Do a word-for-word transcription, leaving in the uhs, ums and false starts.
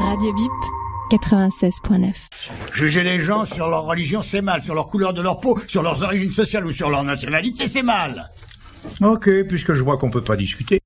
Radio Bip, quatre-vingt-seize neuf. Juger les gens sur leur religion, c'est mal. Sur leur couleur de leur peau, sur leurs origines sociales ou sur leur nationalité, c'est mal. Ok, puisque je vois qu'on peut pas discuter.